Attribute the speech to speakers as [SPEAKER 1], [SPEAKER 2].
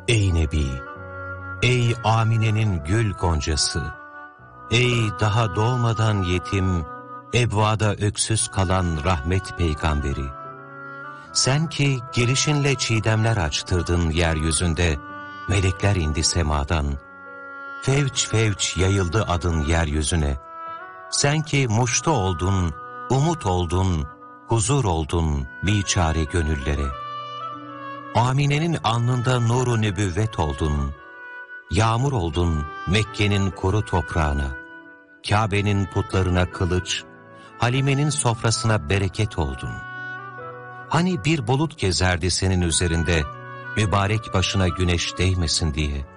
[SPEAKER 1] Ey Nebi, ey Amine'nin gül goncası, ey daha doğmadan yetim, ebvada öksüz kalan rahmet peygamberi. Sen ki gelişinle çiğdemler açtırdın yeryüzünde, melekler indi semadan. Fevç fevç yayıldı adın yeryüzüne. Sen ki muştu oldun, umut oldun, huzur oldun biçare gönüllere. Amine'nin alnında nuru nübüvvet oldun. Yağmur oldun Mekke'nin kuru toprağına. Kabe'nin putlarına kılıç, Halime'nin sofrasına bereket oldun. Hani bir bulut gezerdi senin üzerinde, mübarek başına güneş değmesin diye.